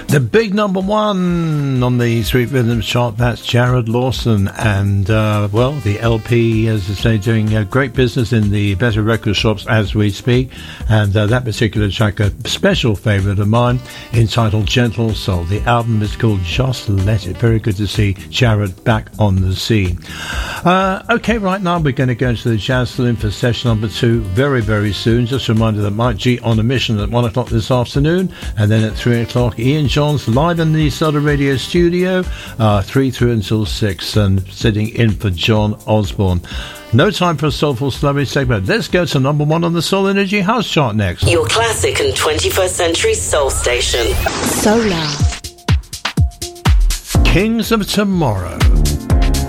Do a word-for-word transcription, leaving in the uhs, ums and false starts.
The big number one on the Sweet Rhythms chart, that's Jared Lawson. And, uh, well, the L P, as I say, doing uh, great business in the better record shops as we speak. And uh, that particular track, a special favourite of mine, entitled Gentle Soul. The album is called Just Let It. Very good to see Jared back on the scene. Uh, okay, right now we're going to go into the Jazz Saloon for session number two very, very soon. Just a reminder that Mike G on a mission at one o'clock this afternoon. And then at three o'clock, Ian Johns live in the Soda Radio studio, uh, three through until six, and sitting in for John Osborne. No time for a soulful slurry segment. Let's go to number one on the Soul Energy House chart next. Your classic and twenty-first century soul station. Solar. Kings of Tomorrow.